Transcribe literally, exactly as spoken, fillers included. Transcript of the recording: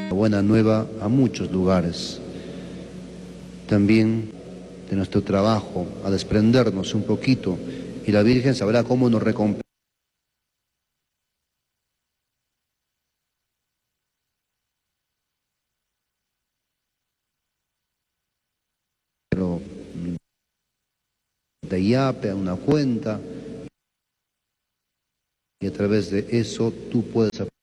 buena nueva a muchos lugares. También de nuestro trabajo, a desprendernos un poquito, y la Virgen sabrá cómo nos recompensa. Pero de yape a una cuenta, y a través de eso tú puedes